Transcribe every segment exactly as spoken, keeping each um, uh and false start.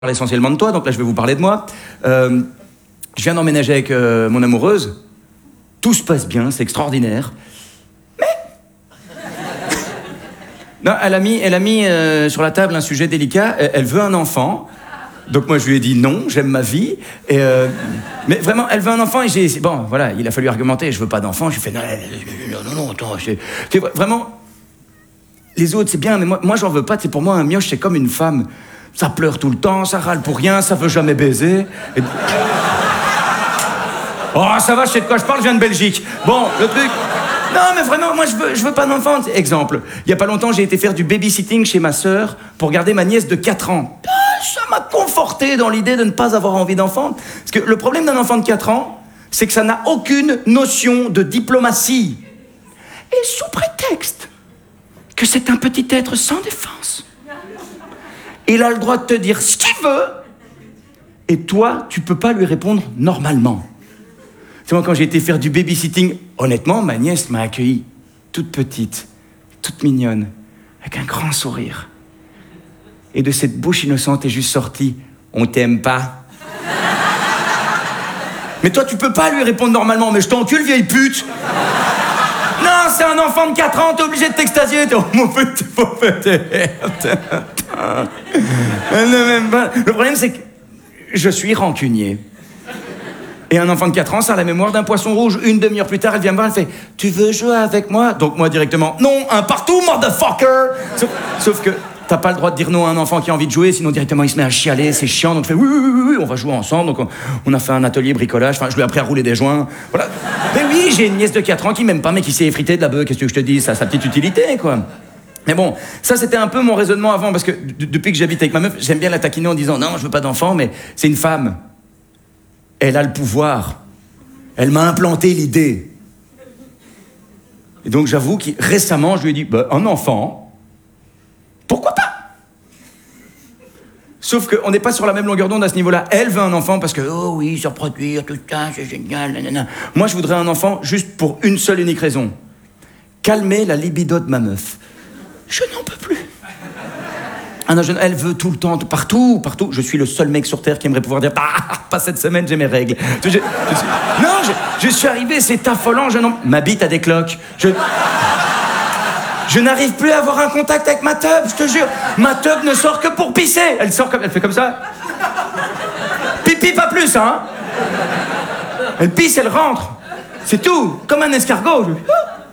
parle essentiellement de toi, donc là je vais vous parler de moi. Euh, je viens d'emménager avec euh, mon amoureuse. Tout se passe bien, c'est extraordinaire. Mais... non, elle a mis, elle a mis euh, sur la table un sujet délicat. Elle, elle veut un enfant. Donc moi je lui ai dit non, j'aime ma vie. Et euh, mais vraiment, elle veut un enfant et j'ai... Bon, voilà, il a fallu argumenter, je veux pas d'enfant. J'ai fait non, non, non, attends. C'est, c'est vraiment... Les autres, c'est bien, mais moi, moi j'en veux pas. C'est pour moi, un mioche, c'est comme une femme. Ça pleure tout le temps, ça râle pour rien, ça veut jamais baiser. Et... oh, ça va, je sais de quoi je parle, je viens de Belgique. Bon, le truc... non, mais vraiment, moi, je veux, je veux pas d'enfant. Exemple, il y a pas longtemps, j'ai été faire du babysitting chez ma sœur pour garder ma nièce de quatre ans. Ah, ça m'a conforté dans l'idée de ne pas avoir envie d'enfant. Parce que le problème d'un enfant de quatre ans, c'est que ça n'a aucune notion de diplomatie. Et sous prétexte que c'est un petit être sans défense, il a le droit de te dire ce qu'il veut, et toi, tu peux pas lui répondre normalement. C'est moi, quand j'ai été faire du babysitting, honnêtement, ma nièce m'a accueilli toute petite, toute mignonne, avec un grand sourire. Et de cette bouche innocente est juste sorti « On t'aime pas ». Mais toi, tu peux pas lui répondre normalement, mais je t'encule, vieille pute. Non, c'est un enfant de quatre ans, t'es obligé de t'extasier. T'es... oh, mon petit pauvre. Le problème, c'est que je suis rancunier. Et un enfant de quatre ans, ça a la mémoire d'un poisson rouge. Une demi-heure plus tard, elle vient me voir, elle fait « Tu veux jouer avec moi ?» Donc moi, directement « Non, un partout, motherfucker !» Sauf, sauf que t'as pas le droit de dire non à un enfant qui a envie de jouer, sinon directement il se met à chialer, c'est chiant. Donc je fais « Oui, oui, oui, oui, on va jouer ensemble. » Donc on, on a fait un atelier bricolage, enfin je lui ai appris à rouler des joints. Voilà. Mais oui, j'ai une nièce de quatre ans qui m'aime pas, mais qui s'est effritée de la bœuf. Qu'est-ce que je te dis? Ça a sa petite utilité, quoi. Mais bon, ça c'était un peu mon raisonnement avant, parce que d- depuis que j'habite avec ma meuf, j'aime bien la taquiner en disant « Non, je veux pas d'enfant, mais c'est une femme. Elle a le pouvoir. Elle m'a implanté l'idée. » Et donc j'avoue que récemment, je lui ai dit bah, « Un enfant, pourquoi pas ?» Sauf qu'on n'est pas sur la même longueur d'onde à ce niveau-là. Elle veut un enfant parce que « Oh oui, se reproduire, tout ça, c'est génial, nanana. » Moi, je voudrais un enfant juste pour une seule unique raison. Calmer la libido de ma meuf. Je n'en peux plus. Ah non, je, elle veut tout le temps, tout, partout, partout. Je suis le seul mec sur Terre qui aimerait pouvoir dire « Ah, pas cette semaine, j'ai mes règles. » je, je, je, Non, je, je suis arrivé, c'est affolant, je n'en... Ma bite a des cloques. Je... Je n'arrive plus à avoir un contact avec ma teub, je te jure. Ma teub ne sort que pour pisser. Elle sort comme... Elle fait comme ça. Pipi, pas plus, hein. Elle pisse, elle rentre. C'est tout. Comme un escargot. Je...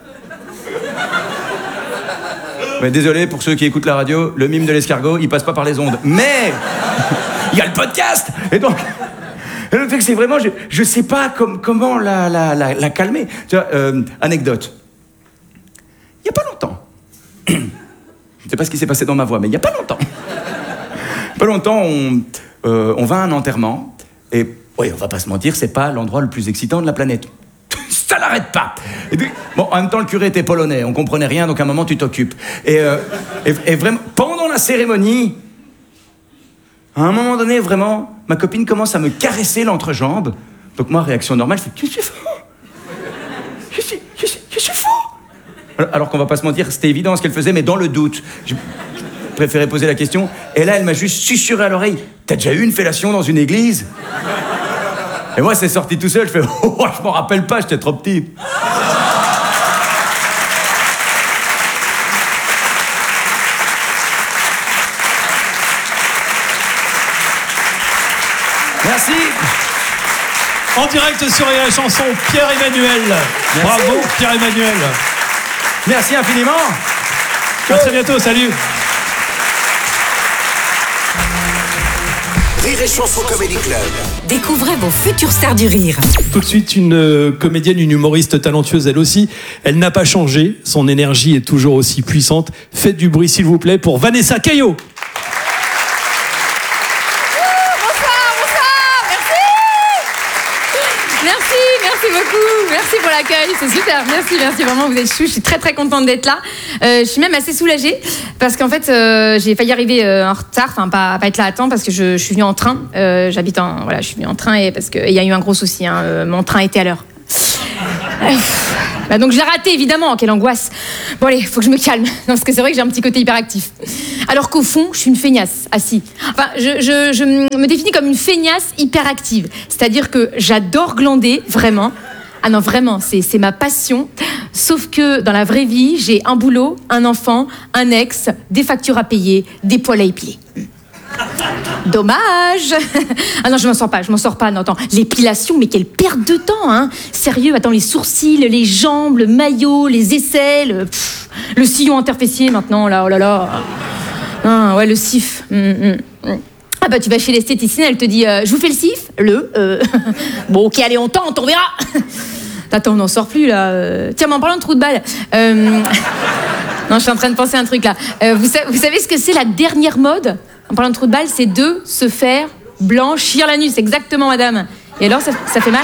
Mais désolé pour ceux qui écoutent la radio, le mime de l'escargot, il passe pas par les ondes. Mais il y a le podcast. Et donc, le fait que c'est vraiment, je, je sais pas com- comment la, la, la, la calmer. Tu vois, euh, anecdote. Il y a pas longtemps. Je sais pas ce qui s'est passé dans ma voix, mais il y a pas longtemps. Pas longtemps, on, euh, on va à un enterrement. Et oui, on va pas se mentir, c'est pas l'endroit le plus excitant de la planète. Ça l'arrête pas. Et puis, bon, en même temps, le curé était polonais, on comprenait rien, donc à un moment, tu t'occupes. Et, euh, et, et vraiment, pendant la cérémonie, à un moment donné, vraiment, ma copine commence à me caresser l'entrejambe. Donc moi, réaction normale, je fais « Je suis fou. Je suis, je suis, je suis fou. » Alors qu'on va pas se mentir, c'était évident ce qu'elle faisait, mais dans le doute, je préférais poser la question. Et là, elle m'a juste susurré à l'oreille « T'as déjà eu une fellation dans une église ?» Et moi, c'est sorti tout seul, je fais « Oh, je m'en rappelle pas, j'étais trop petit. » Merci. En direct sur la chanson, Pierre-Emmanuel. Merci. Bravo, Pierre-Emmanuel. Merci infiniment. À très bientôt, salut. Rire et Chanson Comedy Club. Découvrez vos futures stars du rire. Tout de suite, une euh, comédienne, une humoriste talentueuse, elle aussi. Elle n'a pas changé. Son énergie est toujours aussi puissante. Faites du bruit, s'il vous plaît, pour Vanessa Caillot. Merci beaucoup, merci pour l'accueil, c'est super, merci, merci, vraiment vous êtes chou, je suis très très contente d'être là. Euh, je suis même assez soulagée parce qu'en fait euh, j'ai failli arriver euh, en retard, enfin pas, pas être là à temps parce que je, je suis venue en train, euh, j'habite en, voilà, je suis venue en train et parce qu'il y a eu un gros souci, hein, euh, mon train était à l'heure. Bah donc je l'ai raté évidemment, quelle angoisse. Bon allez, faut que je me calme, non, parce que c'est vrai que j'ai un petit côté hyperactif. Alors qu'au fond, je suis une feignasse. Ah si. Enfin, je, je, je me définis comme une feignasse hyperactive. C'est-à-dire que j'adore glander, vraiment. Ah non, vraiment, c'est, c'est ma passion. Sauf que dans la vraie vie, j'ai un boulot, un enfant, un ex, des factures à payer, des poils à épiler. Dommage. Ah non, je m'en sors pas, je m'en sors pas. Non, attends, l'épilation, mais quelle perte de temps, hein. Sérieux, attends, les sourcils, les jambes, le maillot, les aisselles, pff, le sillon interfessier maintenant, là, oh là là. Ah, ouais, le sif. Mm, mm, mm. Ah bah tu vas chez l'esthéticienne, elle te dit euh, je vous fais le sif, le. Euh... bon ok, allez, on tente, on verra. Attends, on n'en sort plus là. Euh... Tiens, mais en parlant de trou de balle. Euh... non, je suis en train de penser à un truc là. Euh, vous, sa- vous savez ce que c'est la dernière mode? En parlant de trou de balle, c'est de se faire blanchir l'anus. Exactement, madame. Et alors, ça, ça fait mal?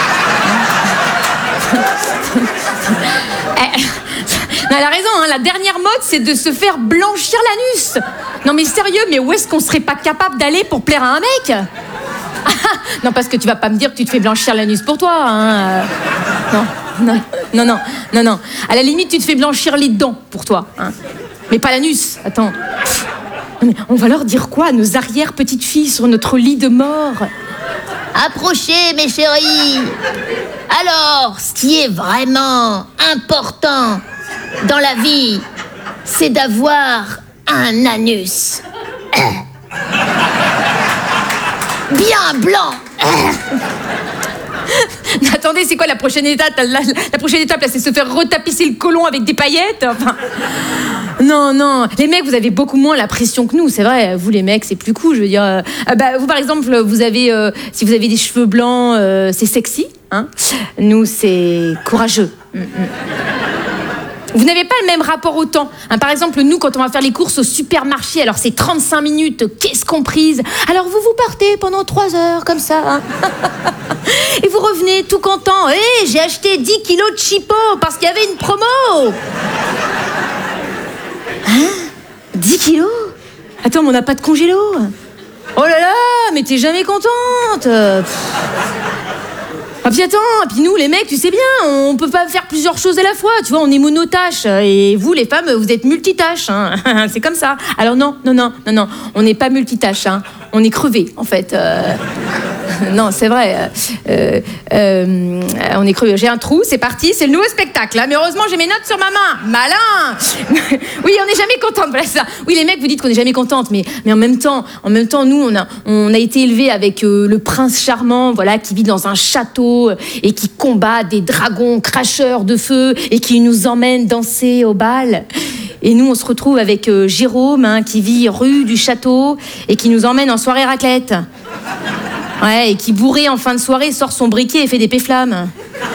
Non, elle a raison, hein, la dernière mode, c'est de se faire blanchir l'anus. Non mais sérieux, mais où est-ce qu'on serait pas capable d'aller pour plaire à un mec? Non, parce que tu vas pas me dire que tu te fais blanchir l'anus pour toi, hein. Non, non, non, non, non, non. À la limite, tu te fais blanchir les dents pour toi, hein. Mais pas l'anus, attends. Non, mais on va leur dire quoi à nos arrière-petites-filles sur notre lit de mort? Approchez, mes chéris. Alors, ce qui est vraiment important dans la vie, c'est d'avoir un anus bien blanc. Attendez, c'est quoi la prochaine étape? La, la, la prochaine étape, là, c'est se faire retapisser le côlon avec des paillettes. Enfin, non, non. Les mecs, vous avez beaucoup moins la pression que nous, c'est vrai. Vous, les mecs, c'est plus cool. Je veux dire, euh, bah, vous, par exemple, vous avez, euh, si vous avez des cheveux blancs, euh, c'est sexy. Hein. Nous, c'est courageux. Mm, mm. Vous n'avez pas le même rapport au temps. Hein, par exemple, nous, quand on va faire les courses au supermarché, alors c'est trente-cinq minutes, qu'est-ce qu'on prise? Alors vous vous partez pendant trois heures, comme ça. Hein. Et vous revenez tout content. Hé, hey, j'ai acheté dix kilos de chipot parce qu'il y avait une promo. Hein? dix kilos? Attends, mais on n'a pas de congélo. Oh là là, mais t'es jamais contente. Ah puis attends, puis nous les mecs, tu sais bien, on peut pas faire plusieurs choses à la fois, tu vois, on est monotâche. Et vous les femmes, vous êtes multitâches, hein. C'est comme ça. Alors non, non, non, non, non, on n'est pas multitâche, hein. On est crevés, en fait. Euh... Non, c'est vrai. Euh, euh, on est crevé. J'ai un trou, c'est parti, c'est le nouveau spectacle. Hein. Mais heureusement, j'ai mes notes sur ma main. Malin. Oui, on n'est jamais contente. Voilà ça. Oui, les mecs, vous dites qu'on n'est jamais contente, mais, mais en même temps, en même temps, nous, on a, on a été élevés avec euh, le prince charmant, voilà, qui vit dans un château et qui combat des dragons cracheurs de feu et qui nous emmène danser au bal. Et nous, on se retrouve avec euh, Jérôme, hein, qui vit rue du Château et qui nous emmène en soirée raclette. Ouais, et qui, bourré en fin de soirée, sort son briquet et fait des péflammes.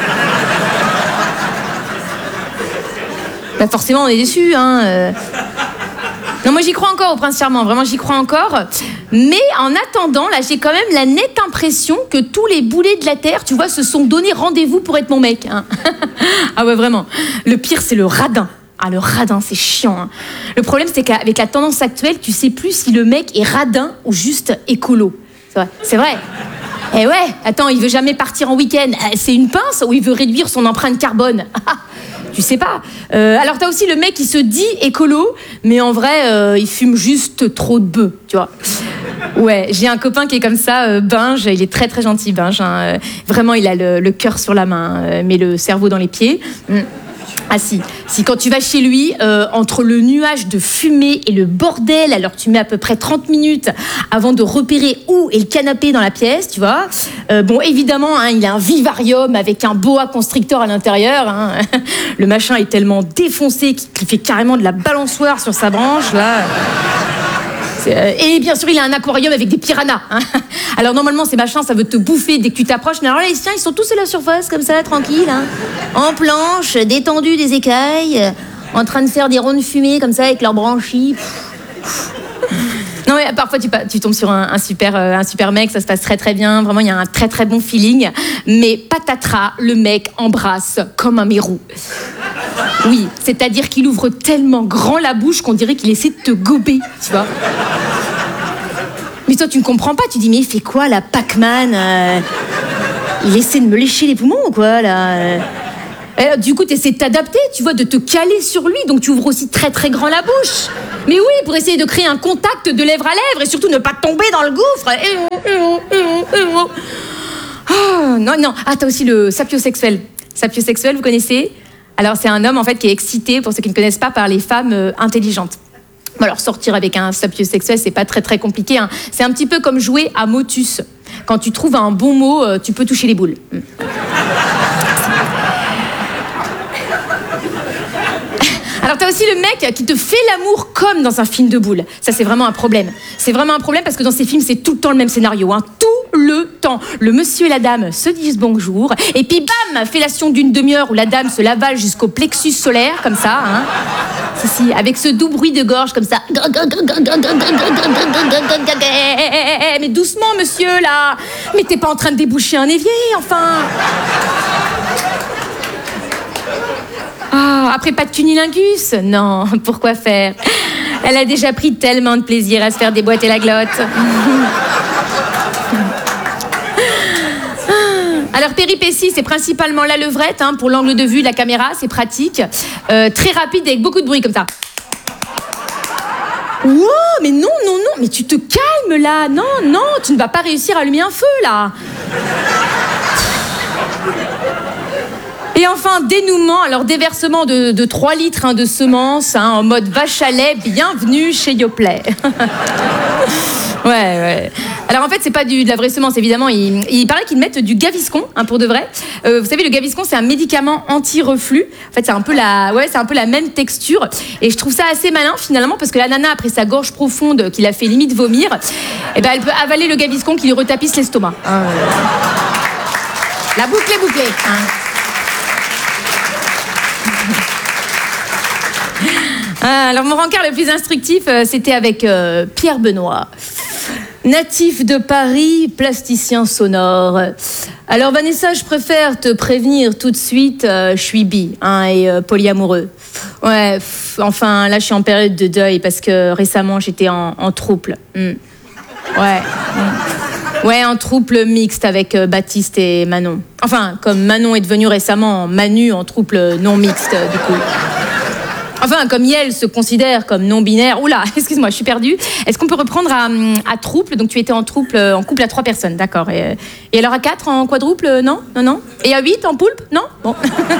Bah forcément, on est déçus, hein. Euh... Non, moi, j'y crois encore au prince charmant. Vraiment, j'y crois encore. Mais en attendant, là, j'ai quand même la nette impression que tous les boulets de la Terre, tu vois, se sont donné rendez-vous pour être mon mec. Hein. Ah ouais, vraiment. Le pire, c'est le radin. Ah, le radin, c'est chiant. Hein. Le problème, c'est qu'avec la tendance actuelle, tu sais plus si le mec est radin ou juste écolo. C'est vrai. C'est vrai. Eh ouais, attends, il veut jamais partir en week-end. C'est une pince ou il veut réduire son empreinte carbone? Tu sais pas. Euh, alors t'as aussi le mec qui se dit écolo, mais en vrai, euh, il fume juste trop de bœufs, tu vois. Ouais, j'ai un copain qui est comme ça, euh, Binge, il est très très gentil, Binge. Hein. Vraiment, il a le, le cœur sur la main, euh, mais le cerveau dans les pieds. Mm. Ah si, si quand tu vas chez lui, euh, entre le nuage de fumée et le bordel, alors tu mets à peu près trente minutes avant de repérer où est le canapé dans la pièce, tu vois. Euh, bon, évidemment, hein, il a un vivarium avec un boa constrictor à l'intérieur. Hein. Le machin est tellement défoncé qu'il fait carrément de la balançoire sur sa branche, là. Et bien sûr, il a un aquarium avec des piranhas. Hein. Alors normalement, ces machins, ça veut te bouffer dès que tu t'approches. Mais alors là, les siens, ils sont tous à la surface, comme ça, tranquilles. Hein. En planche, détendus des écailles, en train de faire des rondes fumées, comme ça, avec leurs branchies. Non, mais parfois, tu, tu tombes sur un, un, super, euh, un super mec, ça se passe très très bien. Vraiment, il y a un très très bon feeling. Mais patatras, le mec embrasse comme un mérou. Oui, c'est-à-dire qu'il ouvre tellement grand la bouche qu'on dirait qu'il essaie de te gober, tu vois. Mais toi, tu ne comprends pas. Tu dis, mais il fait quoi, là, Pac-Man euh, il essaie de me lécher les poumons ou quoi, là euh, Et, du coup, tu essaies de t'adapter, tu vois, de te caler sur lui, donc tu ouvres aussi très très grand la bouche. Mais oui, pour essayer de créer un contact de lèvre à lèvre et surtout ne pas tomber dans le gouffre. Et oh, et oh, et oh, et oh. Oh, non, non. Ah, t'as aussi le sapiosexuel. Sapiosexuel, vous connaissez? Alors, c'est un homme, en fait, qui est excité, pour ceux qui ne connaissent pas, par les femmes euh, intelligentes. Bon, alors, sortir avec un sapiosexuel, c'est pas très, très compliqué. Hein. C'est un petit peu comme jouer à Motus. Quand tu trouves un bon mot, euh, tu peux toucher les boules. Alors, t'as aussi le mec qui te fait l'amour comme dans un film de boules. Ça, c'est vraiment un problème. C'est vraiment un problème parce que dans ces films, c'est tout le temps le même scénario. Hein. Tout le temps. Le monsieur et la dame se disent bonjour. Et puis, bam, fellation d'une demi-heure où la dame se lavale jusqu'au plexus solaire, comme ça. Hein. Si, si, avec ce doux bruit de gorge, comme ça. Mais doucement, monsieur, là. Mais t'es pas en train de déboucher un évier, enfin. Ah, après, pas de cunilingus? Non, pourquoi faire? Elle a déjà pris tellement de plaisir à se faire déboîter la glotte. Alors, péripétie, c'est principalement la levrette, hein, pour l'angle de vue de la caméra, c'est pratique. Euh, très rapide, avec beaucoup de bruit, comme ça. Wow, mais non, non, non, mais tu te calmes, là. Non, non, tu ne vas pas réussir à allumer un feu, là. Et enfin, dénouement, alors déversement de, de trois litres hein, de semences hein, en mode vache à lait, bienvenue chez Yoplait. Ouais, ouais. Alors en fait, c'est pas du, de la vraie semence, évidemment. Il, il paraît qu'ils mettent du Gaviscon, hein, pour de vrai. Euh, vous savez, le Gaviscon, c'est un médicament anti-reflux. En fait, c'est un peu la, ouais, c'est un peu la même texture. Et je trouve ça assez malin, finalement, parce que la nana, après sa gorge profonde, qui l'a fait limite vomir, eh ben, elle peut avaler le Gaviscon qui lui retapisse l'estomac. Hein. La boucle est bouclée. Hein. Ah, alors mon rencard le plus instructif, euh, c'était avec euh, Pierre Benoît. Natif de Paris, plasticien sonore. Alors Vanessa, je préfère te prévenir tout de suite, euh, je suis bi hein, et euh, polyamoureux. Ouais, pff, enfin là je suis en période de deuil parce que récemment j'étais en, en trouble. Mm. Ouais. Mm. Ouais, en trouble mixte avec euh, Baptiste et Manon. Enfin, comme Manon est devenue récemment Manu en trouble non mixte, euh, du coup. Enfin, comme Yel se considère comme non-binaire. Oula, excuse-moi, je suis perdue. Est-ce qu'on peut reprendre à, à trouble? Donc, tu étais en trouble, en couple à trois personnes, d'accord. Et, et alors à quatre en quadruple? Non, non, non. Et à huit en poulpe? Non. Bon.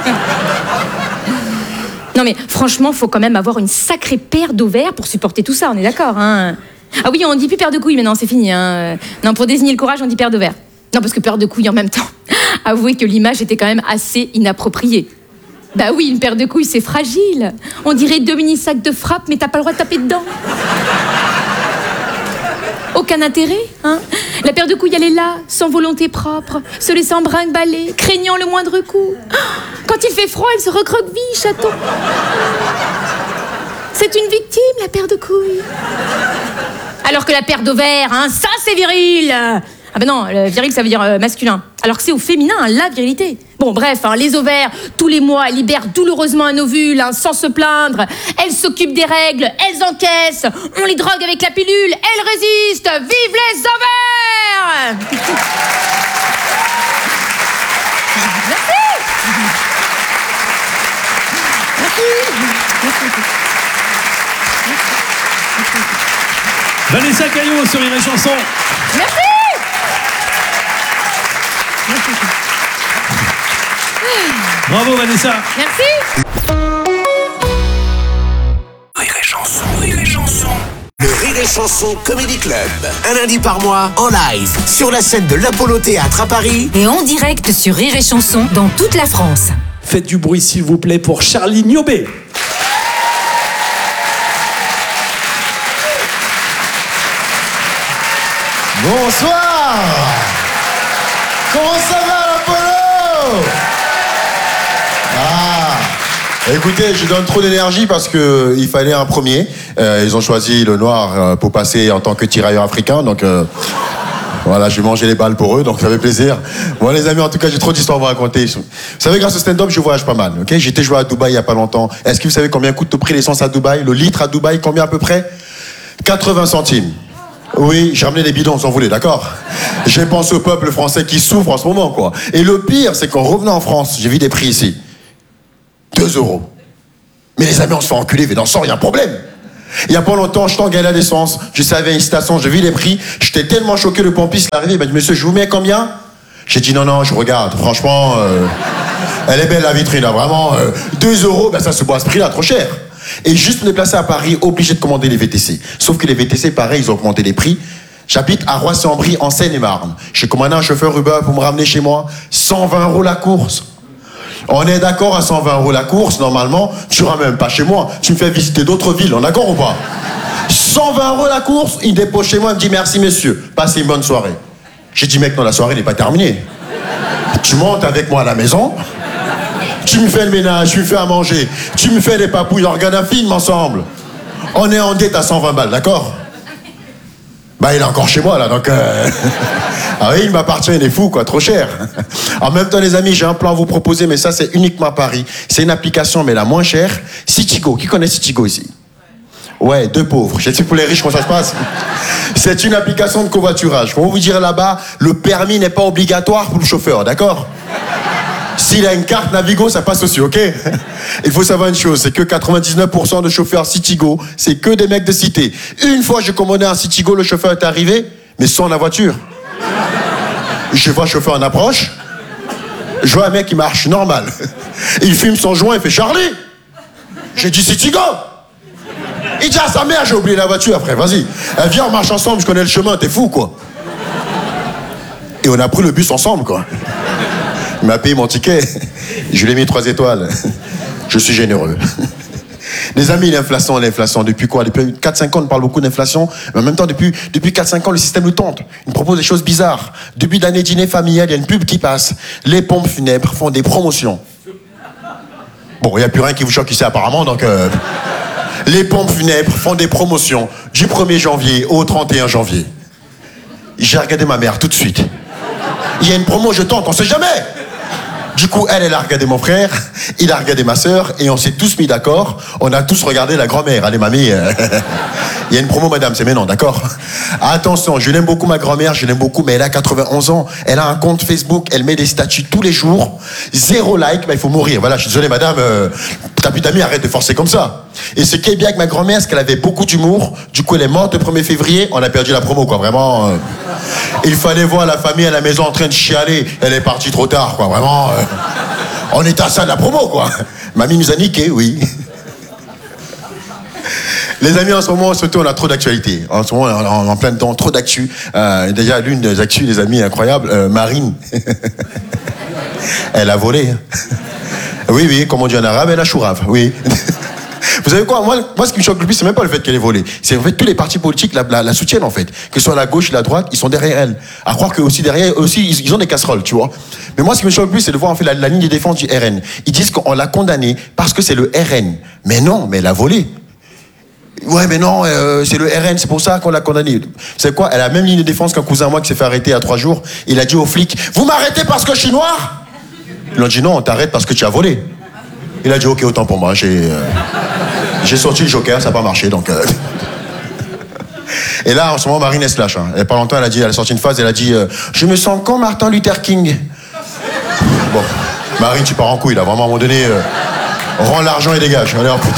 Non, mais franchement, faut quand même avoir une sacrée paire d'ovaires pour supporter tout ça, on est d'accord, hein. Ah oui, on dit plus paire de couilles, mais non, c'est fini, hein. Non, pour désigner le courage, on dit paire d'ovaires. Non, parce que paire de couilles en même temps. Avouez que l'image était quand même assez inappropriée. Bah oui, une paire de couilles, c'est fragile. On dirait deux mini-sacs de frappe, mais t'as pas le droit de taper dedans. Aucun intérêt, hein. La paire de couilles, elle est là, sans volonté propre, se laissant brinque-baller, craignant le moindre coup. Quand il fait froid, elle se recroqueville, chaton. C'est une victime, la paire de couilles. Alors que la paire d'ovaires, hein, ça c'est viril. Ah ben non, le viril ça veut dire euh, masculin. Alors que c'est au féminin, hein, la virilité. Bon bref, hein, les ovaires, tous les mois, elles libèrent douloureusement un ovule, hein, sans se plaindre. Elles s'occupent des règles, elles encaissent. On les drogue avec la pilule, elles résistent. Vive les ovaires! Merci. Merci. Vanessa Caillot sur Rire et Chanson. Merci. Bravo Vanessa. Merci. Rire et Chanson, Rire et Chanson. Le Rire et Chanson Comedy Club. Un lundi par mois, en live, sur la scène de l'Apollo Théâtre à Paris. Et en direct sur Rire et Chanson dans toute la France. Faites du bruit s'il vous plaît pour Charlie Niobé. Bonsoir. Comment ça va l'Apollo? Ah, écoutez, je donne trop d'énergie parce que il fallait un premier. Euh, ils ont choisi le noir euh, pour passer en tant que tirailleur africain, donc euh, voilà, je vais manger les balles pour eux, donc ça fait plaisir. Bon les amis, en tout cas, j'ai trop d'histoires à vous raconter. Vous savez, grâce au stand-up, je voyage pas mal. Ok, j'étais joué à Dubaï il y a pas longtemps. Est-ce que vous savez combien coûte le prix l'essence à Dubaï? Le litre à Dubaï, combien à peu près? quatre-vingts centimes. Oui, j'ai ramené des bidons, vous en voulez, d'accord? J'ai pensé au peuple français qui souffre en ce moment, quoi. Et le pire, c'est qu'en revenant en France, j'ai vu des prix ici. deux euros. Mais les amis, on se fait enculer, mais dans le sang, il y a un problème. Il n'y a pas longtemps, je t'engueule à l'essence, je savais une station, je vis les prix, j'étais tellement choqué, le pompiste est arrivé, il m'a dit, monsieur, je vous mets combien? J'ai dit, non, non, je regarde, franchement, euh, elle est belle la vitrine, là, vraiment, euh, deux euros, ben ça se boit à ce prix-là, trop cher. Et juste me déplacer à Paris, obligé de commander les V T C. Sauf que les V T C, pareil, ils ont augmenté les prix. J'habite à Roissy-en-Brie, en Seine-et-Marne. J'ai commandé un chauffeur Uber pour me ramener chez moi, cent vingt euros la course. On est d'accord à cent vingt euros la course, normalement, tu ne ramènes pas chez moi, tu me fais visiter d'autres villes, on est d'accord ou pas? cent vingt euros la course, il dépose chez moi, il me dit merci messieurs, passez une bonne soirée. J'ai dit mec, non, la soirée n'est pas terminée. Tu montes avec moi à la maison, tu me fais le ménage, tu me fais à manger, tu me fais des papouilles, on regarde un film ensemble. On est en dette à cent vingt balles, d'accord? Bah il est encore chez moi là, donc... Euh... Ah oui, il m'appartient, il est fou, quoi, trop cher. En même temps, les amis, j'ai un plan à vous proposer, mais ça, c'est uniquement à Paris. C'est une application, mais la moins chère, Citigo. Qui connaît Citigo ici? Ouais, deux pauvres. Je sais pour les riches comment ça se passe. C'est une application de covoiturage. Pour vous dire là-bas, le permis n'est pas obligatoire pour le chauffeur, d'accord? S'il a une carte Navigo, ça passe aussi, ok? Il faut savoir une chose, c'est que quatre-vingt-dix-neuf pour cent de chauffeurs Citigo, c'est que des mecs de cité. Une fois, j'ai commandé un Citigo, le chauffeur est arrivé, mais sans la voiture. Je vois un chauffeur en approche, je vois un mec qui marche normal. Il fume son joint, il fait Charlie. J'ai dit Citigo. Il dit à sa mère, j'ai oublié la voiture après, vas-y. Elle vient, on marche ensemble, je connais le chemin, t'es fou quoi. Et on a pris le bus ensemble quoi. Il m'a payé mon ticket, je lui ai mis trois étoiles. Je suis généreux. Les amis, l'inflation, l'inflation, depuis quoi? Depuis quatre cinq ans, on parle beaucoup d'inflation, mais en même temps, depuis, depuis quatre cinq ans, le système nous tente. Il nous propose des choses bizarres. Début d'année dîner familial, il y a une pub qui passe. Les pompes funèbres font des promotions. Bon, il n'y a plus rien qui vous choque ici apparemment, donc... Euh, les pompes funèbres font des promotions du premier janvier au trente et un janvier. J'ai regardé ma mère tout de suite. Il y a une promo, je tente, on sait jamais. Du coup, elle, elle a regardé mon frère, il a regardé ma sœur, et on s'est tous mis d'accord. On a tous regardé la grand-mère. Allez, mamie, euh... il y a une promo, madame, c'est maintenant, d'accord? Attention, je l'aime beaucoup, ma grand-mère, je l'aime beaucoup, mais elle a quatre-vingt-onze ans. Elle a un compte Facebook, elle met des statuts tous les jours. Zéro like, bah, il faut mourir. Voilà, je suis désolé, madame, euh... t'as plus d'amis, arrête de forcer comme ça. Et ce qui est bien avec ma grand-mère, c'est qu'elle avait beaucoup d'humour. Du coup, elle est morte le premier février, on a perdu la promo, quoi, vraiment. Euh... Il fallait voir la famille à la maison en train de chialer. Elle est partie trop tard, quoi, vraiment. Euh... On est à ça de la promo, quoi. Mamie nous a niqué, oui. Les amis, en ce moment, surtout, on a trop d'actualités. En ce moment, on est en, en plein temps, trop d'actu. Euh, déjà, l'une des actus, les amis, incroyable, euh, Marine. Elle a volé. Oui, oui, comme on dit en arabe, elle a chourave, oui. Vous savez quoi, moi, moi, ce qui me choque le plus, c'est même pas le fait qu'elle ait volé. C'est en fait tous les partis politiques la, la, la soutiennent, en fait. Que ce soit la gauche ou la droite, ils sont derrière elle. À croire que aussi derrière, aussi, ils, ils ont des casseroles, tu vois. Mais moi, ce qui me choque le plus, c'est de voir en fait la, la ligne de défense du R N. Ils disent qu'on l'a condamné parce que c'est le R N. Mais non, mais elle a volé. Ouais, mais non, euh, c'est le R N, c'est pour ça qu'on l'a condamné. C'est quoi? Elle a la même ligne de défense qu'un cousin à moi qui s'est fait arrêter il y a trois jours. Il a dit aux flics, vous m'arrêtez parce que je suis noir? Ils lui ont dit non, on t'arrête parce que tu as volé. Il a dit ok, autant pour moi, j'ai euh, j'ai sorti le joker, ça n'a pas marché, donc... Euh... Et là, en ce moment, Marine, elle se lâche. Hein. Il n'y a pas longtemps, elle a dit, elle a sorti une phrase, elle a dit euh, je me sens comme Martin Luther King. Bon, Marine, tu pars en couille, là, vraiment, à un moment donné, euh, rends l'argent et dégage. Allez, hop.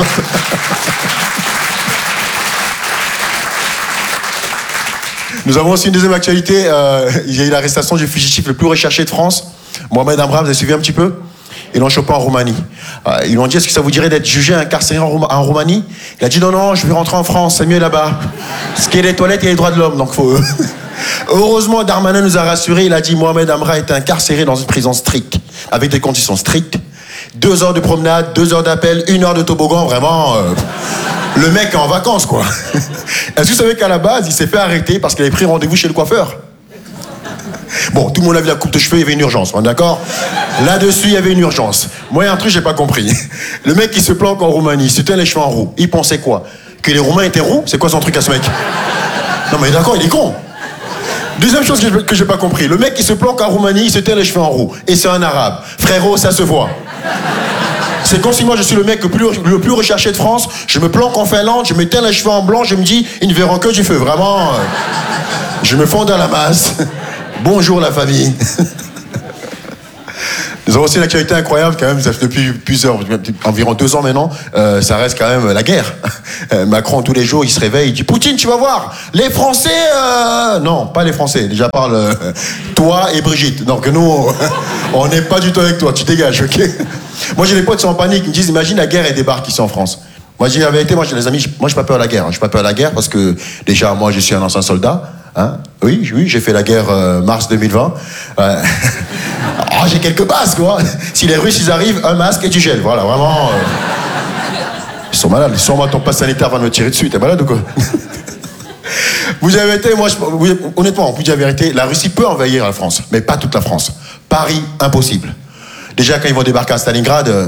Nous avons aussi une deuxième actualité. Euh, il y a eu l'arrestation du fugitif le plus recherché de France, Mohamed Amra, vous avez suivi un petit peu? Ils l'ont chopé en Roumanie. Euh, ils lui ont dit, est-ce que ça vous dirait d'être jugé, incarcéré en, Roum- en Roumanie? Il a dit, non, non, je vais rentrer en France, c'est mieux là-bas. Ce qui est les toilettes et les droits de l'homme, donc faut... Heureusement, Darmanin nous a rassurés, il a dit, Mohamed Amra est incarcéré dans une prison stricte, avec des conditions strictes. Deux heures de promenade, deux heures d'appel, une heure de toboggan, vraiment... Euh... Le mec est en vacances, quoi. Est-ce que vous savez qu'à la base, il s'est fait arrêter parce qu'il avait pris rendez-vous chez le coiffeur? Bon, tout le monde a vu la coupe de cheveux, il y avait une urgence, on est d'accord? Là-dessus, il y avait une urgence. Moi, il y a un truc, j'ai pas compris. Le mec qui se planque en Roumanie, il se tient les cheveux en roue. Il pensait quoi? Que les Roumains étaient roux? C'est quoi son truc à ce mec? Non, mais d'accord, il est con. Deuxième chose que, que j'ai pas compris. Le mec qui se planque en Roumanie, il se tient les cheveux en roue. Et c'est un arabe. Frérot, ça se voit. C'est comme si moi je suis le mec le plus, le plus recherché de France, je me planque en Finlande, je me teins les cheveux en blanc, je me dis, ils ne verront que du feu, vraiment. Euh, je me fonds dans la masse. Bonjour la famille. Ils ont aussi une actualité incroyable quand même, depuis plusieurs, environ deux ans maintenant, euh, ça reste quand même la guerre. Macron, tous les jours, il se réveille, il dit « Poutine, tu vas voir, les Français... Euh... » Non, pas les Français, déjà parle euh, toi et Brigitte. Donc nous, on n'est pas du tout avec toi, tu dégages, ok? Moi j'ai des potes qui sont en panique, ils me disent « Imagine la guerre et débarque ici en France. » Moi je dis la vérité, moi j'ai des amis, moi je n'ai pas peur de la guerre. Je n'ai pas peur de la guerre parce que déjà moi je suis un ancien soldat. Hein? Oui, oui, j'ai fait la guerre euh, mars deux mille vingt. Euh... oh, j'ai quelques bases, quoi. Si les Russes, ils arrivent, un masque et du gel. Voilà, vraiment. Euh... Ils sont malades. Sûrement ton passe sanitaire va me tirer dessus. T'es malade ou quoi? Vous avez été, moi, je... honnêtement, pour vous dire la vérité, la Russie peut envahir la France, mais pas toute la France. Paris, impossible. Déjà, quand ils vont débarquer à Stalingrad... Euh...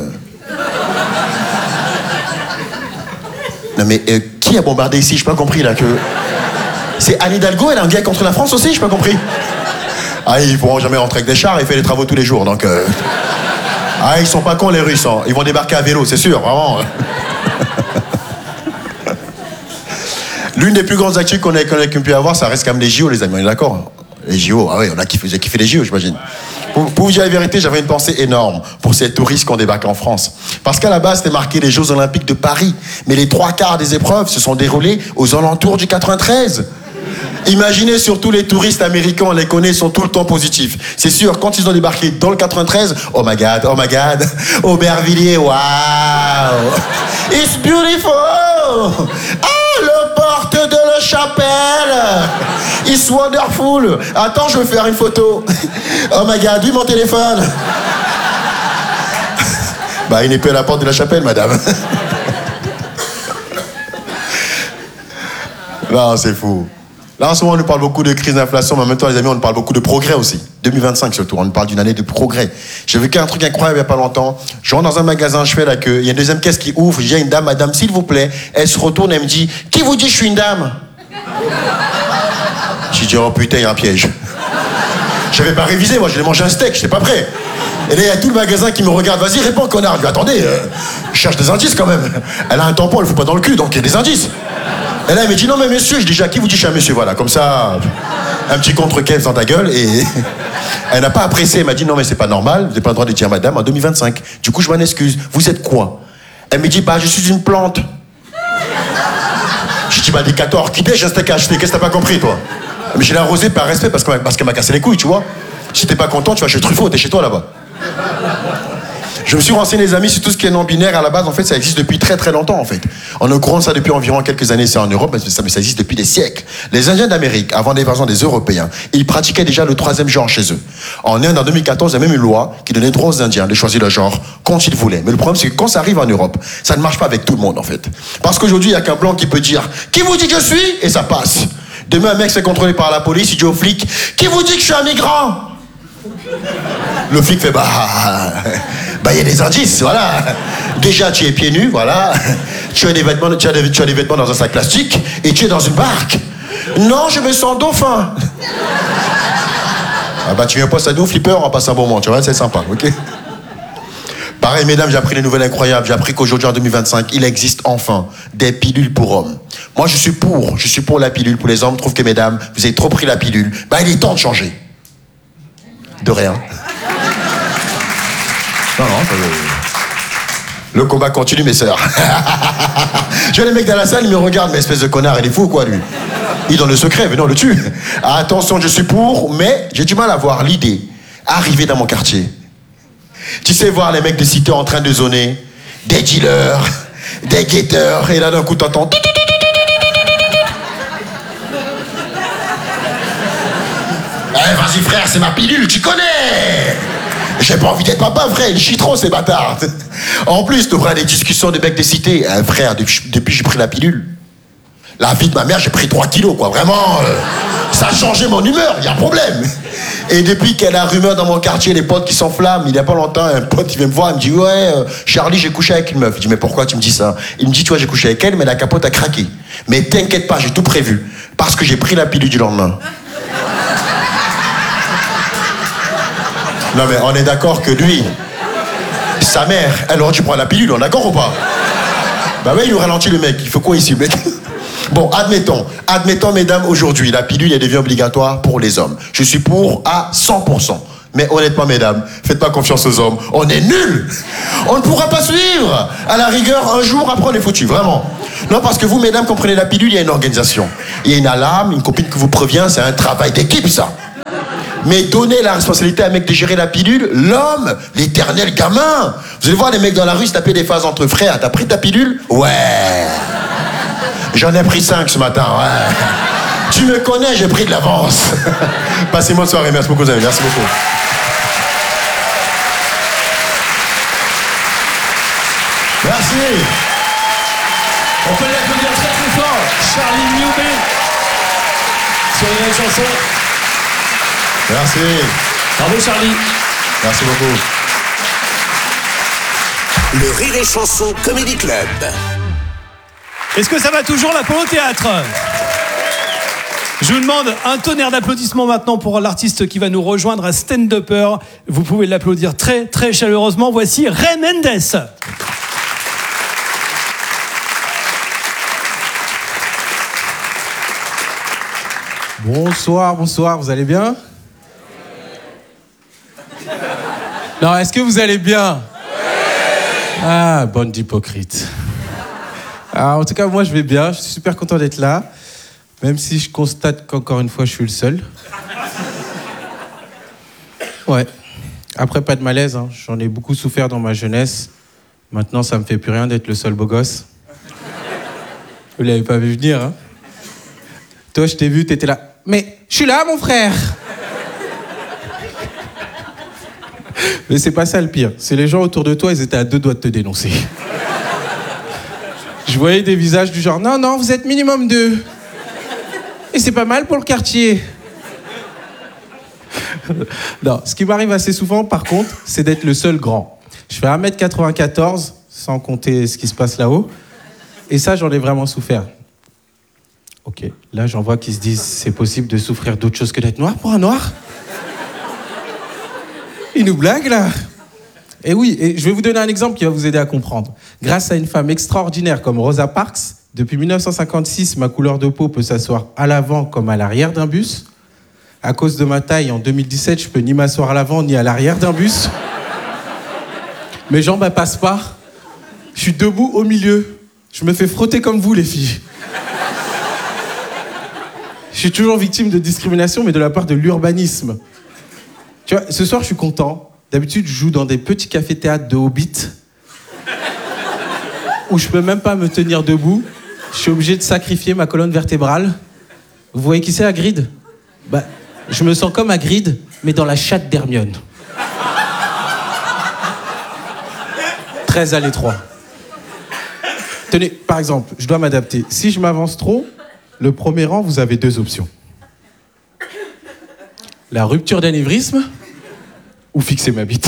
Non, mais euh, qui a bombardé ici? Je n'ai pas compris, là, que... C'est Anne Hidalgo, elle a un guerre contre la France aussi, je n'ai pas compris. Ah, ils ne pourront jamais rentrer avec des chars et faire des travaux tous les jours, donc... Euh... Ah, ils sont pas cons, les Russes, hein. Ils vont débarquer à vélo, c'est sûr, vraiment. L'une des plus grandes actus qu'on ait, qu'on ait pu avoir, ça reste quand même les J O, les amis, on est d'accord? Les J O, ah oui, on a kiffé, j'ai kiffé les J O, j'imagine. Pour, pour vous dire la vérité, j'avais une pensée énorme pour ces touristes qui ont débarqué en France. Parce qu'à la base, c'était marqué les Jeux Olympiques de Paris. Mais les trois quarts des épreuves se sont déroulées aux alentours du quatre-vingt-treize. Imaginez surtout les touristes américains, on les connaît, ils sont tout le temps positifs. C'est sûr, quand ils ont débarqué dans le quatre-vingt-treize, oh my god, oh my god, Aubervilliers, wow, it's beautiful. Ah, le porte de la chapelle, it's wonderful. Attends, je vais faire une photo. Oh my god, oui, mon téléphone. Bah, il n'est plus à la porte de la chapelle, madame. Non, c'est fou. Là, en ce moment, on nous parle beaucoup de crise d'inflation, mais en même temps, les amis, on nous parle beaucoup de progrès aussi. deux mille vingt-cinq surtout, on nous parle d'une année de progrès. J'ai vécu un truc incroyable il n'y a pas longtemps. Je rentre dans un magasin, je fais la queue, il y a une deuxième caisse qui ouvre, j'ai une dame, madame, s'il vous plaît. Elle se retourne, elle me dit, qui vous dit que je suis une dame? J'ai dit, oh putain, il y a un piège. J'avais pas révisé, moi, j'ai mangé un steak, j'étais pas prêt. Et là, il y a tout le magasin qui me regarde, vas-y, réponds, connard. Je dis, attendez, euh, je cherche des indices quand même. Elle a un tampon, elle ne fout pas dans le cul, donc il y a des indices. Et là, elle me dit, non, mais monsieur, je dis, déjà, qui vous dit que je suis un monsieur? Voilà, comme ça, un petit contre-caisse dans ta gueule. Et elle n'a pas apprécié, elle m'a dit, non, mais c'est pas normal, vous n'avez pas le droit de dire madame en deux mille vingt-cinq. Du coup, je m'en excuse. Vous êtes quoi? Elle me dit, bah, je suis une plante. Je dis, bah, des quatorze orchidées, j'ai un steak à acheter. Qu'est-ce que t'as pas compris, toi? Mais j'ai arrosé par respect parce qu'elle parce qu'elle m'a cassé les couilles, tu vois. Si t'es pas content, tu vas chez Truffaut, t'es chez toi là-bas. Je me suis renseigné, les amis, sur tout ce qui est non-binaire. À la base, en fait, ça existe depuis très très longtemps, en fait. On est au courant de ça depuis environ quelques années, c'est en Europe, mais ça, mais ça existe depuis des siècles. Les Indiens d'Amérique, avant l'invasion des Européens, ils pratiquaient déjà le troisième genre chez eux. En Inde, en deux mille quatorze, il y a même une loi qui donnait droit aux Indiens de choisir le genre quand ils voulaient. Mais le problème, c'est que quand ça arrive en Europe, ça ne marche pas avec tout le monde, en fait. Parce qu'aujourd'hui, il n'y a qu'un blanc qui peut dire « Qui vous dit que je suis ?» et ça passe. Demain, un mec se fait contrôler par la police, il dit au flic « Qui vous dit que je suis un migrant ?» Le flic fait bah, bah il y a des indices, voilà. Déjà tu es pieds nus, voilà. Tu as des vêtements, tu as des, tu as des vêtements dans un sac plastique et tu es dans une barque. Non, je me sens dauphin. Ah bah tu viens pas à nous, flipper, on va passer un bon moment, tu vois, c'est sympa, ok. Pareil, mesdames, j'ai appris des nouvelles incroyables. J'ai appris qu'aujourd'hui, en deux mille vingt-cinq, il existe enfin des pilules pour hommes. Moi, je suis pour, je suis pour la pilule pour les hommes. Je trouve que, mesdames, vous avez trop pris la pilule. Bah, il est temps de changer. De rien. Non, non, ça... Le combat continue, mes sœurs. Je vois les mecs dans la salle, ils me regardent, mais espèce de connard, il est fou, quoi, lui. Il donne le secret, mais non, le tue. Attention, je suis pour, mais j'ai du mal à voir l'idée. Arriver dans mon quartier. Tu sais, voir les mecs de cité en train de zoner, des dealers, des guetteurs, et là, d'un coup, t'entends... Eh, vas-y, frère, c'est ma pilule, tu connais! J'ai pas envie d'être papa, frère, ils chient trop, ces bâtards. En plus, tu auras des discussions de mecs de cité. Eh, frère, depuis, depuis que j'ai pris la pilule, la vie de ma mère, j'ai pris trois kilos, quoi. Vraiment, euh, ça a changé mon humeur, il y a un problème. Et depuis qu'il y a la rumeur dans mon quartier, les potes qui s'enflamment, il y a pas longtemps, un pote qui vient me voir, il me dit, ouais, euh, Charlie, j'ai couché avec une meuf. Je dis, mais pourquoi tu me dis ça? Il me dit, tu vois, j'ai couché avec elle, mais la capote a craqué. Mais t'inquiète pas, j'ai tout prévu. Parce que j'ai pris la pilule du lendemain. Non mais on est d'accord que lui, sa mère, elle aurait dû prendre la pilule, on est d'accord ou pas? Bah ouais, il nous ralentit le mec, il faut quoi ici, mec? Bon, admettons, admettons mesdames, aujourd'hui, la pilule elle devient obligatoire pour les hommes. Je suis pour à cent pour cent. Mais honnêtement, mesdames, faites pas confiance aux hommes. On est nuls. On ne pourra pas suivre. À la rigueur, un jour, après, on est foutu, vraiment. Non, parce que vous, mesdames, comprenez la pilule, il y a une organisation. Il y a une alarme, une copine qui vous prévient, c'est un travail d'équipe, ça. Mais donnez la responsabilité à un mec de gérer la pilule, l'homme, l'éternel gamin. Vous allez voir les mecs dans la rue se taper des phases entre frères. T'as pris ta pilule? Ouais. J'en ai pris cinq ce matin, ouais. Tu me connais, j'ai pris de l'avance. Passez bonne soirée, merci beaucoup, vous avez, merci beaucoup. Merci. On peut l'applaudir très très fort. Charlie Newby sur une chanson. Merci. Bravo Charlie. Merci beaucoup. Le Rire et Chanson Comedy Club. Est-ce que ça va toujours l'Apollo Théâtre? Je vous demande un tonnerre d'applaudissements maintenant pour l'artiste qui va nous rejoindre à stand-upper. Vous pouvez l'applaudir très très chaleureusement. Voici Ray Mendes. Bonsoir, bonsoir, vous allez bien? Non, est-ce que vous allez bien? Ah, bande d'hypocrites. Alors, en tout cas, moi, je vais bien. Je suis super content d'être là. Même si je constate qu'encore une fois, je suis le seul. Ouais. Après, pas de malaise. Hein. J'en ai beaucoup souffert dans ma jeunesse. Maintenant, ça me fait plus rien d'être le seul beau gosse. Vous l'avez pas vu venir, hein? Toi, je t'ai vu, t'étais là. Mais je suis là, mon frère. Mais c'est pas ça le pire. C'est les gens autour de toi, ils étaient à deux doigts de te dénoncer. Je voyais des visages du genre, non, non, vous êtes minimum deux. Et c'est pas mal pour le quartier. Non, ce qui m'arrive assez souvent, par contre, c'est d'être le seul grand. Je fais un mètre quatre-vingt-quatorze, sans compter ce qui se passe là-haut. Et ça, j'en ai vraiment souffert. Ok, là, j'en vois qui se disent, c'est possible de souffrir d'autre chose que d'être noir pour un noir? Il nous blague, là. Et oui, et je vais vous donner un exemple qui va vous aider à comprendre. Grâce à une femme extraordinaire comme Rosa Parks, depuis mille neuf cent cinquante-six, ma couleur de peau peut s'asseoir à l'avant comme à l'arrière d'un bus. À cause de ma taille, en deux mille dix-sept, je peux ni m'asseoir à l'avant ni à l'arrière d'un bus. Mes jambes, elles passent pas. Je suis debout au milieu. Je me fais frotter comme vous, les filles. Je suis toujours victime de discrimination, mais de la part de l'urbanisme. Tu vois, ce soir, je suis content. D'habitude, je joue dans des petits cafés-théâtres de Hobbit où je peux même pas me tenir debout. Je suis obligé de sacrifier ma colonne vertébrale. Vous voyez qui c'est, Hagrid? Bah, je me sens comme Hagrid, mais dans la chatte d'Hermione. Très à l'étroit. Tenez, par exemple, je dois m'adapter. Si je m'avance trop, le premier rang, vous avez deux options. La rupture d'anévrisme ou fixer ma bite.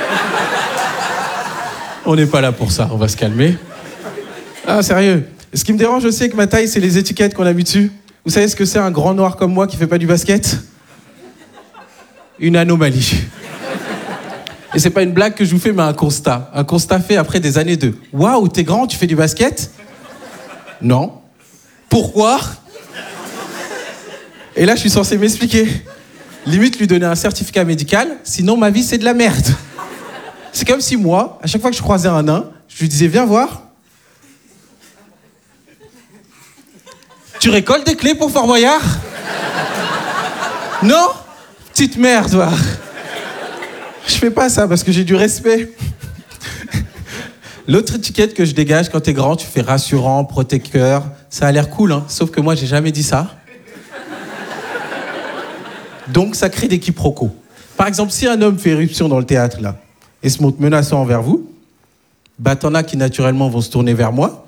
On n'est pas là pour ça, on va se calmer. Ah, sérieux. Ce qui me dérange aussi avec ma taille, c'est les étiquettes qu'on a mis dessus. Vous savez ce que c'est un grand noir comme moi qui fait pas du basket? Une anomalie. Et c'est pas une blague que je vous fais, mais un constat. Un constat fait après des années de « Waouh, t'es grand, tu fais du basket ?» Non. Pourquoi? Et là, je suis censé m'expliquer. Limite lui donner un certificat médical, sinon ma vie, c'est de la merde. C'est comme si moi, à chaque fois que je croisais un nain, je lui disais « Viens voir. » Tu récoltes des clés pour Fort Boyard? Non? Petite merde, va. Je fais pas ça parce que j'ai du respect. L'autre étiquette que je dégage quand t'es grand, tu fais rassurant, protecteur. Ça a l'air cool, hein. Sauf que moi, j'ai jamais dit ça. Donc, ça crée des quiproquos. Par exemple, si un homme fait éruption dans le théâtre, là, et se montre menaçant envers vous, bah, t'en as qui, naturellement, vont se tourner vers moi.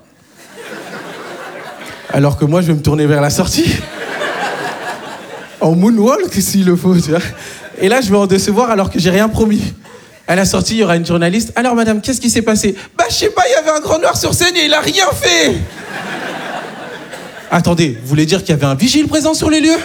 Alors que moi, je vais me tourner vers la sortie. En moonwalk, s'il le faut, tu vois. Et là, je vais en décevoir alors que j'ai rien promis. À la sortie, il y aura une journaliste. Alors, madame, qu'est-ce qui s'est passé? Bah, je sais pas, il y avait un grand noir sur scène et il a rien fait. Attendez, vous voulez dire qu'il y avait un vigile présent sur les lieux?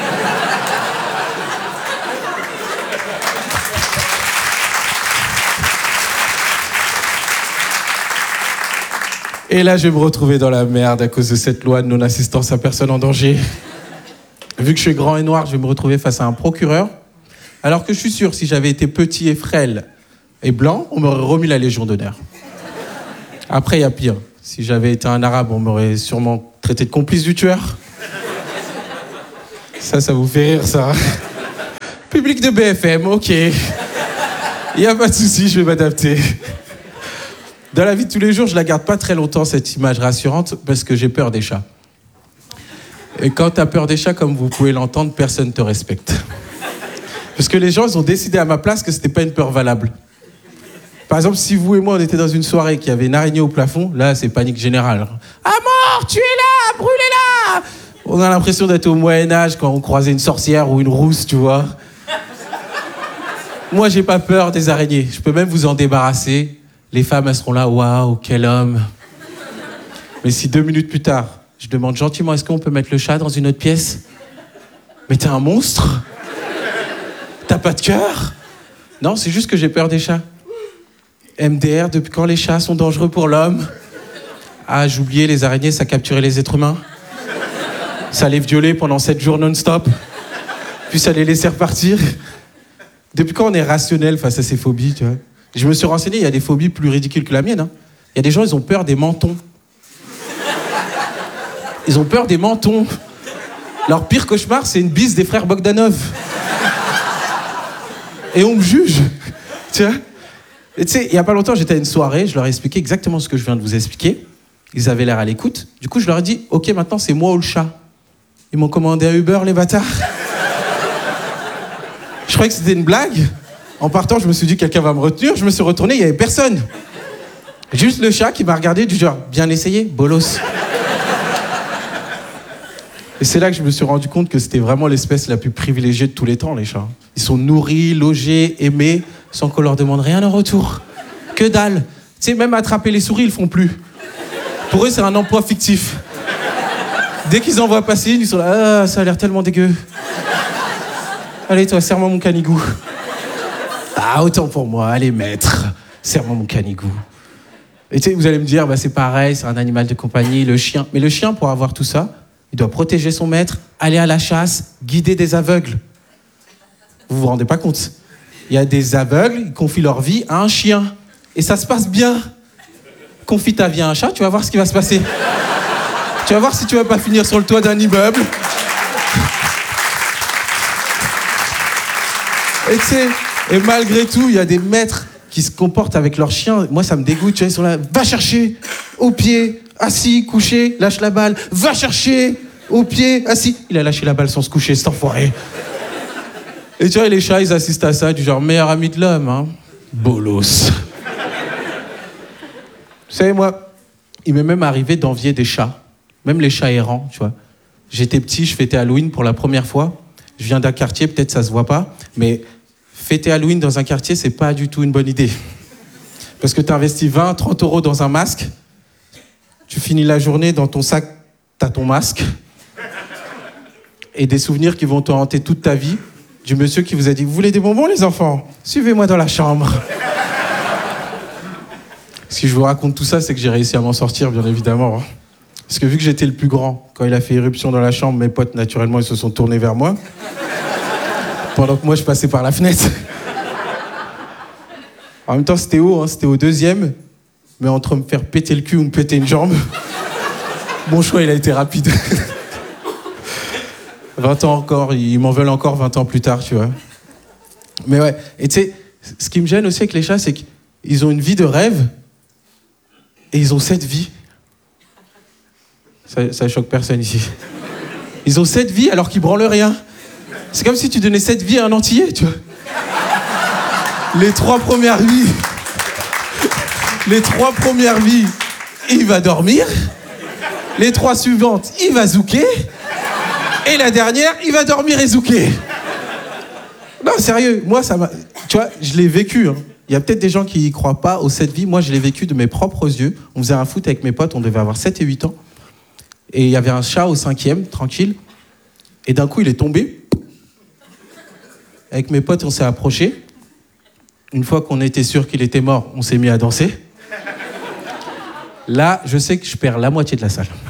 Et là, je vais me retrouver dans la merde à cause de cette loi de non-assistance à personne en danger. Vu que je suis grand et noir, je vais me retrouver face à un procureur Alors que je suis sûr, si j'avais été petit et frêle et blanc, on m'aurait remis la Légion d'honneur. Après, il y a pire. Si j'avais été un arabe, on m'aurait sûrement traité de complice du tueur. Ça, ça vous fait rire, ça. Public de B F M, ok. Il n'y a pas de souci, je vais m'adapter. Dans la vie de tous les jours, je la garde pas très longtemps, cette image rassurante, parce que j'ai peur des chats. Et quand t'as peur des chats, comme vous pouvez l'entendre, personne te respecte. Parce que les gens, ils ont décidé à ma place que c'était pas une peur valable. Par exemple, si vous et moi, on était dans une soirée qui avait une araignée au plafond, là, c'est panique générale. À mort, tu es là, brûlez-la! On a l'impression d'être au Moyen-Âge quand on croisait une sorcière ou une rousse, tu vois. Moi, j'ai pas peur des araignées. Je peux même vous en débarrasser. Les femmes, elles seront là, waouh, quel homme. Mais si deux minutes plus tard, je demande gentiment, est-ce qu'on peut mettre le chat dans une autre pièce? Mais t'es un monstre? T'as pas de cœur? Non, c'est juste que j'ai peur des chats. M D R, depuis quand les chats sont dangereux pour l'homme? Ah, j'oubliais, les araignées, ça capturait les êtres humains. Ça les violait pendant sept jours non-stop. Puis ça les laissait repartir. Depuis quand on est rationnel face à ces phobies, tu vois? Je me suis renseigné, il y a des phobies plus ridicules que la mienne. Hein. Il y a des gens, ils ont peur des mentons. Ils ont peur des mentons. Leur pire cauchemar, c'est une bise des frères Bogdanov. Et on me juge. Tu vois? Et tu sais, il y a pas longtemps, j'étais à une soirée, je leur ai expliqué exactement ce que je viens de vous expliquer. Ils avaient l'air à l'écoute. Du coup, je leur ai dit, ok, maintenant, c'est moi ou le chat. Ils m'ont commandé un Uber, les bâtards. Je croyais que c'était une blague. En partant, je me suis dit, quelqu'un va me retenir. Je me suis retourné, il n'y avait personne. Juste le chat qui m'a regardé du genre, bien essayé, bolos. Et c'est là que je me suis rendu compte que c'était vraiment l'espèce la plus privilégiée de tous les temps, les chats. Ils sont nourris, logés, aimés, sans qu'on leur demande rien en retour. Que dalle. Tu sais, même attraper les souris, ils le font plus. Pour eux, c'est un emploi fictif. Dès qu'ils en voient passer une, ils sont là, ah, ça a l'air tellement dégueu. Allez, toi, serre-moi mon canigou. Ah, autant pour moi, allez, maître, serre-moi mon canigou. Et tu sais, vous allez me dire, bah, c'est pareil, c'est un animal de compagnie, le chien. Mais le chien, pour avoir tout ça, il doit protéger son maître, aller à la chasse, guider des aveugles. Vous vous rendez pas compte? Il y a des aveugles, ils confient leur vie à un chien. Et ça se passe bien. Confie ta vie à un chat, tu vas voir ce qui va se passer. Tu vas voir si tu vas pas finir sur le toit d'un immeuble. Et tu sais, et malgré tout, il y a des maîtres qui se comportent avec leurs chiens. Moi, ça me dégoûte, tu vois, ils sont là, va chercher, au pied, assis, couché, lâche la balle, va chercher, au pied, assis. Il a lâché la balle sans se coucher, cet enfoiré. Et tu vois, les chats, ils assistent à ça, du genre, meilleur ami de l'homme, hein. Bolos. Vous savez, moi, il m'est même arrivé d'envier des chats, même les chats errants, tu vois. J'étais petit, je fêtais Halloween pour la première fois. Je viens d'un quartier, peut-être ça se voit pas, mais fêter Halloween dans un quartier, c'est pas du tout une bonne idée. Parce que tu investis vingt, trente euros dans un masque, tu finis la journée, dans ton sac, t'as ton masque, et des souvenirs qui vont te hanter toute ta vie, du monsieur qui vous a dit « Vous voulez des bonbons, les enfants? Suivez-moi dans la chambre. » Si je vous raconte tout ça, c'est que j'ai réussi à m'en sortir, bien évidemment. Parce que vu que j'étais le plus grand, quand il a fait irruption dans la chambre, mes potes, naturellement, ils se sont tournés vers moi. Pendant que moi, je passais par la fenêtre. En même temps, c'était haut, hein, c'était au deuxième. Mais entre me faire péter le cul ou me péter une jambe, mon choix, il a été rapide. vingt ans encore, ils m'en veulent encore vingt ans plus tard, tu vois. Mais ouais, et tu sais, ce qui me gêne aussi avec les chats, c'est qu'ils ont une vie de rêve et ils ont cette vie. Ça, ça choque personne ici. Ils ont cette vie alors qu'ils branlent rien. C'est comme si tu donnais cette vie à un Antillais, tu vois. Les trois premières vies, les trois premières vies, il va dormir. Les trois suivantes, il va zouker. Et la dernière, il va dormir et zouker. Non, sérieux, moi, ça m'a... Tu vois, je l'ai vécu. Hein. Il y a peut-être des gens qui y croient pas aux sept vies. Moi, je l'ai vécu de mes propres yeux. On faisait un foot avec mes potes, on devait avoir sept et huit ans. Et il y avait un chat au cinquième, tranquille. Et d'un coup, il est tombé. Avec mes potes, on s'est approchés. Une fois qu'on était sûr qu'il était mort, on s'est mis à danser. Là, je sais que je perds la moitié de la salle.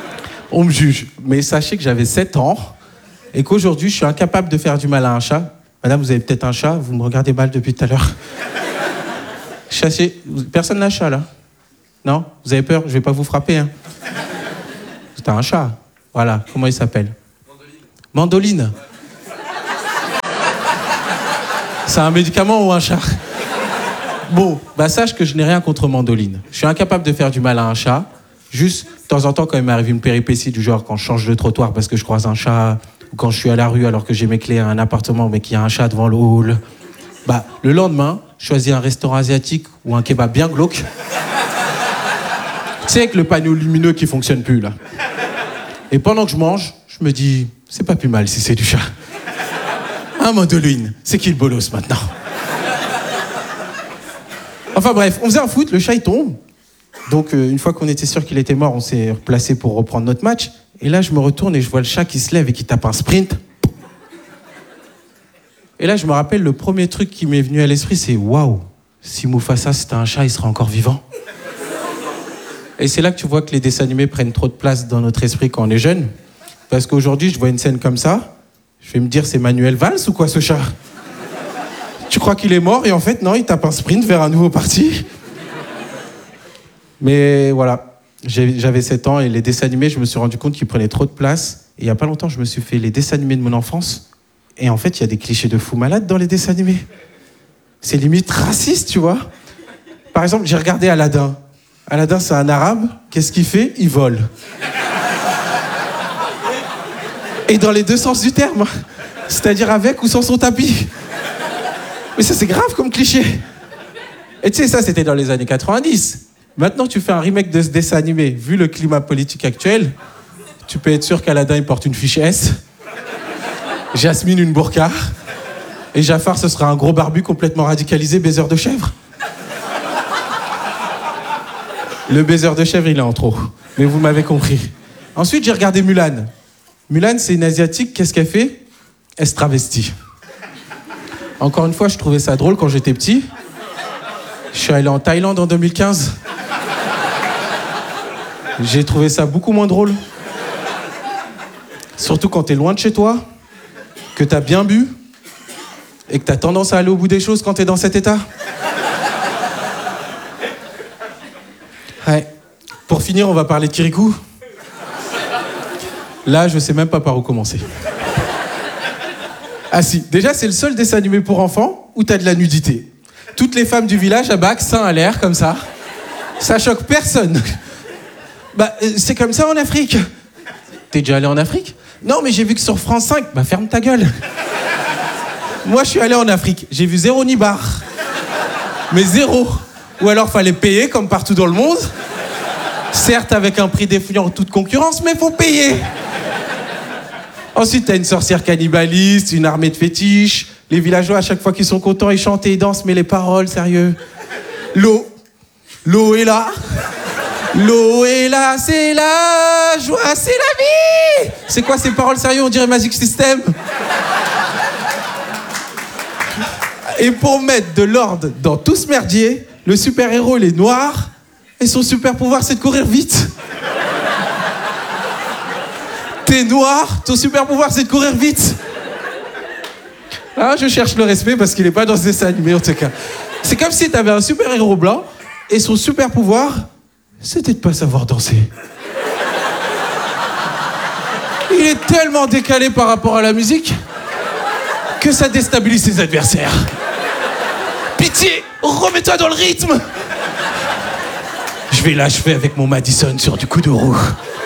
On me juge. Mais sachez que j'avais sept ans et qu'aujourd'hui, je suis incapable de faire du mal à un chat Madame, vous avez peut-être un chat, vous me regardez mal depuis tout à l'heure. Chasser. Personne n'a chat, là? Non? Vous avez peur? Je vais pas vous frapper, hein. T'as un chat. Voilà. Comment il s'appelle? Mandoline. Mandoline. C'est un médicament ou un chat? Bon, bah sache que je n'ai rien contre Mandoline. Je suis incapable de faire du mal à un chat. Juste, de temps en temps, quand il m'arrive une péripétie du genre quand je change de trottoir parce que je croise un chat, ou quand je suis à la rue alors que j'ai mes clés à un appartement mais qu'il y a un chat devant le hall, bah, le lendemain, je choisis un restaurant asiatique ou un kebab bien glauque. Tu sais, avec le panneau lumineux qui fonctionne plus, là. Et pendant que je mange, je me dis, c'est pas plus mal si c'est du chat. Un Mandoline, c'est qui le bolos maintenant? Enfin bref, on faisait un foot, le chat il tombe. Donc euh, une fois qu'on était sûr qu'il était mort, on s'est replacé pour reprendre notre match. Et là je me retourne et je vois le chat qui se lève et qui tape un sprint. Et là je me rappelle, le premier truc qui m'est venu à l'esprit, c'est waouh, si Mufasa c'était un chat, il serait encore vivant. Et c'est là que tu vois que les dessins animés prennent trop de place dans notre esprit quand on est jeune. Parce qu'aujourd'hui je vois une scène comme ça, je vais me dire, c'est Manuel Valls ou quoi ce chat? Tu crois qu'il est mort et en fait, non, il tape un sprint vers un nouveau parti. Mais voilà, j'ai, j'avais sept ans et les dessins animés, je me suis rendu compte qu'ils prenaient trop de place. Et il n'y a pas longtemps, je me suis fait les dessins animés de mon enfance. Et en fait, il y a des clichés de fous malades dans les dessins animés. C'est limite raciste, tu vois. Par exemple, j'ai regardé Aladdin. Aladdin, c'est un arabe. Qu'est-ce qu'il fait? Il vole. Et dans les deux sens du terme. C'est-à-dire avec ou sans son tapis. Mais ça, c'est grave comme cliché. Et tu sais, ça, c'était dans les années quatre-vingt-dix. Maintenant, tu fais un remake de ce dessin animé. Vu le climat politique actuel, tu peux être sûr qu'Aladin, il porte une fiche S. Jasmine, une burqa. Et Jafar, ce sera un gros barbu complètement radicalisé, baiser de chèvre. Le baiser de chèvre, il est en trop. Mais vous m'avez compris. Ensuite, j'ai regardé Mulan. Mulan, c'est une Asiatique. Qu'est-ce qu'elle fait? Elle se travestit. Encore une fois, je trouvais ça drôle quand j'étais petit. Je suis allé en Thaïlande en deux mille quinze. J'ai trouvé ça beaucoup moins drôle. Surtout quand t'es loin de chez toi, que t'as bien bu, et que t'as tendance à aller au bout des choses quand t'es dans cet état. Ouais. Pour finir, on va parler de Kirikou. Là, je sais même pas par où commencer. Ah si, déjà, c'est le seul dessin animé pour enfants où t'as de la nudité. Toutes les femmes du village à bac, seins à l'air, comme ça. Ça choque personne. Bah, c'est comme ça en Afrique. T'es déjà allé en Afrique? Non, mais j'ai vu que sur France cinq, bah ferme ta gueule. Moi, je suis allé en Afrique. J'ai vu zéro nibar. Mais zéro. Ou alors, fallait payer, comme partout dans le monde. Certes, avec un prix défiant toute concurrence, mais faut payer. Ensuite, t'as une sorcière cannibaliste, une armée de fétiches. Les villageois, à chaque fois qu'ils sont contents, ils chantent et ils dansent, mais les paroles, sérieux. L'eau. L'eau est là. L'eau est là, c'est la joie, c'est la vie. C'est quoi ces paroles, sérieux? On dirait Magic System. Et pour mettre de l'ordre dans tout ce merdier, le super-héros, il est noir, et son super-pouvoir, c'est de courir vite. T'es noir, ton super-pouvoir, c'est de courir vite. Ah, je cherche le respect parce qu'il n'est pas dans ce dessin animé, en tout cas. C'est comme si t'avais un super-héros blanc, et son super-pouvoir, c'était de pas savoir danser. Il est tellement décalé par rapport à la musique que ça déstabilise ses adversaires. Pitié, remets-toi dans le rythme. Je vais l'achever avec mon Madison sur du coup de roue.